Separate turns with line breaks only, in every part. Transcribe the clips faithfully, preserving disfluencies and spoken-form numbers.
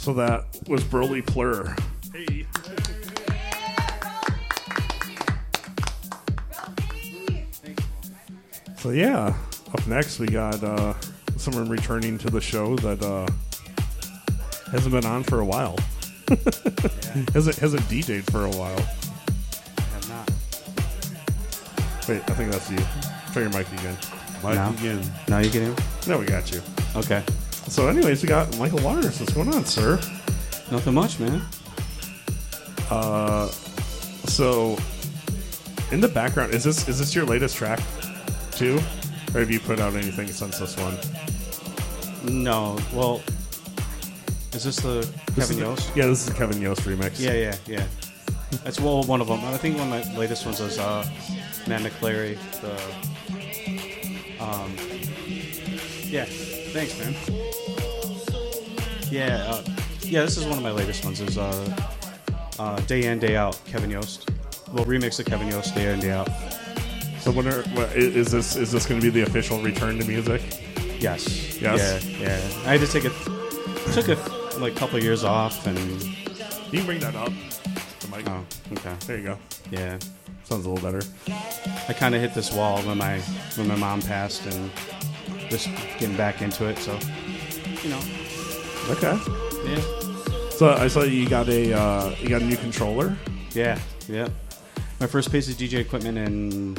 So that was Broly Plur. Hey. So yeah, up next we got uh, someone returning to the show that uh, hasn't been on for a while. yeah. hasn't hasn't D J'd for a while.
I have not.
Wait, I think that's you. Try your mic again.
Mic
now?
again.
Now you get him?
No, we got you.
Okay.
So anyways, we got Michael Waters. What's going on, sir?
Nothing much, man.
Uh, so in the background, is this is this your latest track too, or have you put out anything since this one?
No. Well, is this the
This
Kevin
is
Yost?
The, yeah, this is the Kevin Yost remix.
Yeah, yeah, yeah. That's well one of them. I think one of my latest ones was uh, Matt McClary. The um, yeah. Thanks, man. Yeah, uh, yeah. This is one of my latest ones. Is uh, uh, Day In Day Out, Kevin Yost. Well, remix of Kevin Yost, Day In Day Out.
So when are, what, is this is this going to be the official return to music?
Yes.
Yes?
Yeah, yeah. I had to take a took a like couple of years off, and
You can bring that up. The mic.
oh, okay.
There you go.
Yeah.
Sounds a little better.
I kind of hit this wall when my when my mom passed, and just getting back into it. So, you know,
Okay.
yeah,
So I saw you got a uh, you got a new controller.
yeah, yeah. My first piece of D J equipment in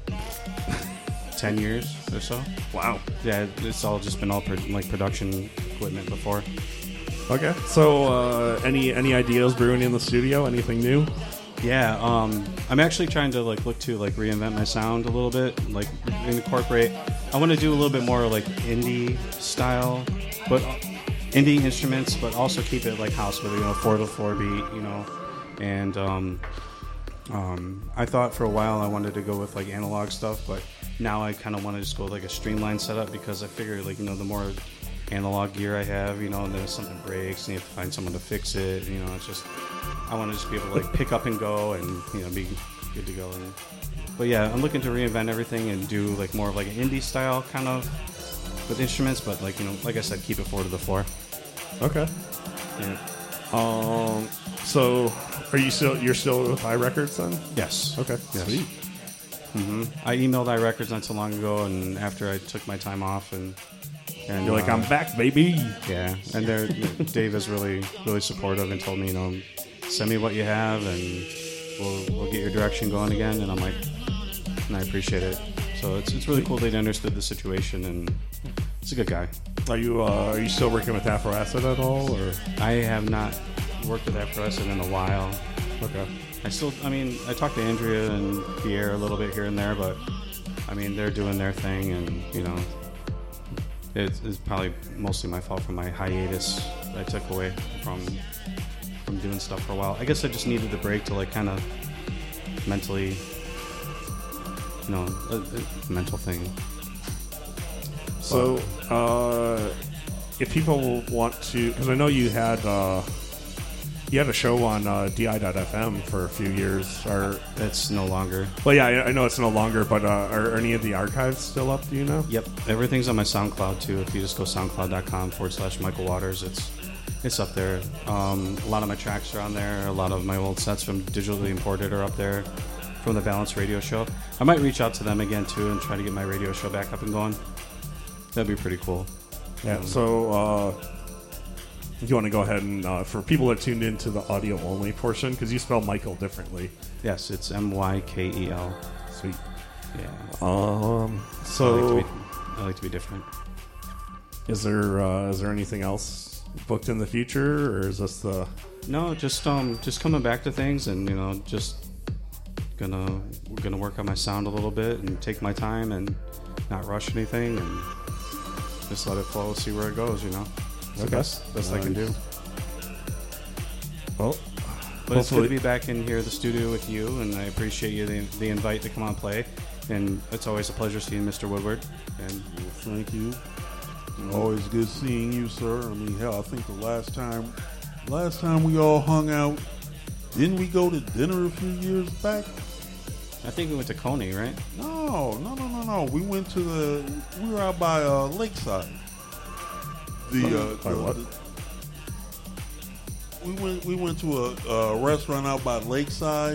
ten years or so.
Wow.
Yeah, it's all just been all pro- like production equipment before.
Okay. So uh, any any ideas brewing in the studio? Anything new?
Yeah, um, I'm actually trying to like look to like reinvent my sound a little bit, like incorporate. I want to do a little bit more like indie style, but indie instruments, but also keep it like house with you know four to four beat, you know. And um, um, I thought for a while I wanted to go with like analog stuff, but now I kind of want to just go with like a streamlined setup because I figure like you know the more analog gear I have, you know, and then if something breaks and you have to find someone to fix it, you know, it's just I want to just be able to like pick up and go and you know be good to go. And, but yeah, I'm looking to reinvent everything and do like more of like an indie style kind of with instruments, but like you know, like I said, keep it four to the floor.
Okay.
Yeah.
Um. So are you still you're still with iRecords then?
Yes.
Okay.
Yes.
Sweet.
hmm I emailed iRecords not so long ago, and after I took my time off and. And,
You're like,
uh,
I'm back, baby.
Yeah, and they're, Dave is really, really supportive and told me, you know, send me what you have and we'll we'll get your direction going again. And I'm like, and I appreciate it. So it's it's really cool that he understood the situation, and he's a good guy.
Are you uh, are you still working with Afro Acid at all, or?
I have not worked with Afro Acid in a while.
Okay.
I still, I mean, I talked to Andrea and Pierre a little bit here and there, but I mean, they're doing their thing, and you know. It's, it's probably mostly my fault for my hiatus I took away from from doing stuff for a while. I guess I just needed the break to like kind of mentally, you know, a, a mental thing.
So, uh, if people want to, because I know you had uh, you had a show on uh, D I dot F M for a few years, or
It's no longer.
well, yeah, I, I know it's no longer, but uh, are, are any of the archives still up? Do you know?
Yep, everything's on my SoundCloud too. If you just go soundcloud.com forward slash Michael Waters, it's it's up there. Um, a lot of my tracks are on there. A lot of my old sets from Digitally Imported are up there from the Balance Radio Show. I might reach out to them again too and try to get my radio show back up and going. That'd be pretty cool.
Yeah.
Um,
So, uh, you want to go ahead and uh, for people that tuned into the audio only portion, because you spell Michael differently.
Yes, it's M Y K E L.
Sweet.
Yeah.
Um.
I
So,
like to be, I like to be different.
is there uh, is there anything else booked in the future, or is this the?
No, just um, just coming back to things, and you know, just gonna we're gonna work on my sound a little bit and take my time and not rush anything and just let it flow, see where it goes. You know, it's the
Okay.
best best I can do.
Well,
But it's good
hopefully-
to be back in here at the studio with you, and I appreciate you the, the invite to come on play. And it's always a pleasure seeing Mister Woodward. And
Thank you. Always good seeing you, sir. I mean, hell, I think the last time, last time we all hung out, didn't we go to dinner a few years back?
I think we went to Coney, right?
No, no, no, no, no. We went to the. We were out by uh, Lakeside. The, uh,
By
the,
what?
the we went we went to a, a restaurant out by Lakeside.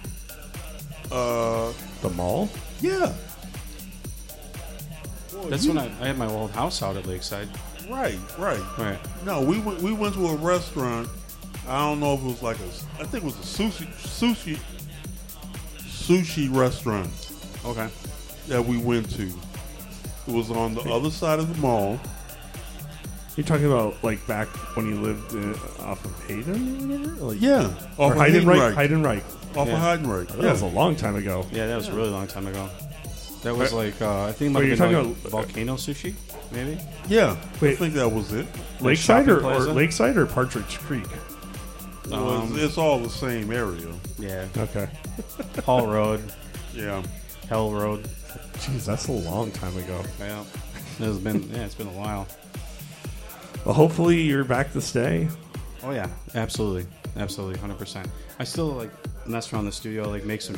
Uh,
The mall?
yeah. Boy,
That's
you-
when I, I had my old house out at Lakeside.
Right, right.
Right.
No, we went we went to a restaurant. I don't know if it was like a. I think it was a sushi sushi sushi restaurant
Okay.
that we went to. It was on the other side of the mall.
You're talking about like back when you lived uh, off of Hayden or whatever? Like,
Yeah,
Or
off of
Heidenreich?
Heidenreich.
Heidenreich.
Off
Yeah.
of Heidenreich.
That
Yeah.
was a long time ago.
Yeah, that was a really long time ago. That was
Wait.
like uh, I think it might
Wait,
have
you're
been
talking
like
about-
volcano sushi, maybe.
Yeah, I
Wait.
think that was it.
Lakeside
shopping
or, or
plaza?
Lakeside or Partridge Creek?
It was-
Um,
it's all the same area.
Yeah.
Okay.
Hall Road,
Yeah.
Hell Road.
Jeez, that's a long time ago.
Yeah. It's been yeah, it's been a while.
Well, hopefully you're back to stay.
Oh yeah, absolutely, absolutely, hundred percent. I still like mess around the studio, like make some